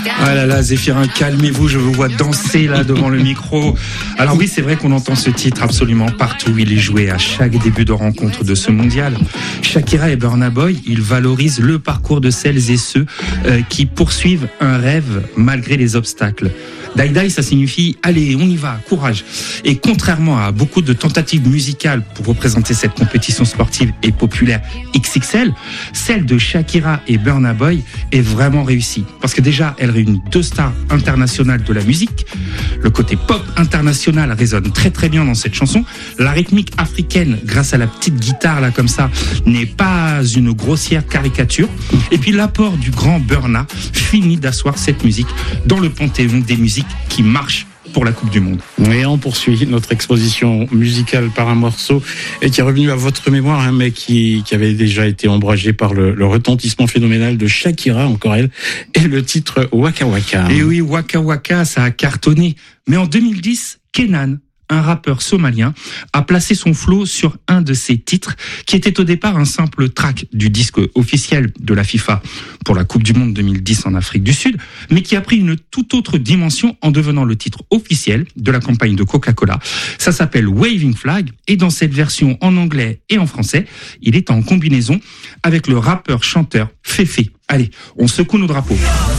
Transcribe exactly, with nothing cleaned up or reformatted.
Ah là là, Zéphirin, calmez-vous, je vous vois danser là devant le micro. Alors oui, c'est vrai qu'on entend ce titre absolument partout. Il est joué à chaque début de rencontre de ce mondial. Shakira et Burna Boy, ils valorisent le parcours de celles et ceux euh, qui poursuivent un rêve malgré les obstacles. Die Die, ça signifie allez, on y va, courage. Et contrairement à beaucoup de tentatives musicales pour représenter cette compétition sportive et populaire X X L, celle de Shakira et Burna Boy est vraiment réussie. Parce que déjà, elle réunit deux stars internationales de la musique. Le côté pop international résonne très très bien dans cette chanson. La rythmique africaine, grâce à la petite guitare là comme ça, n'est pas une grossière caricature. Et puis l'apport du grand Burna finit d'asseoir cette musique dans le panthéon des musiques qui marchent pour la Coupe du Monde. Et on poursuit notre exposition musicale par un morceau et qui est revenu à votre mémoire, hein, mais qui, qui avait déjà été ombragé par le, le retentissement phénoménal de Shakira, encore elle, et le titre Waka Waka. Et oui, Waka Waka, ça a cartonné. Mais en deux mille dix, Kenan, un rappeur somalien, a placé son flow sur un de ses titres qui était au départ un simple track du disque officiel de la FIFA pour la Coupe du Monde deux mille dix en Afrique du Sud, mais qui a pris une toute autre dimension en devenant le titre officiel de la campagne de Coca-Cola. Ça s'appelle Waving Flag et dans cette version en anglais et en français, il est en combinaison avec le rappeur-chanteur Féfé. Allez, on secoue nos drapeaux.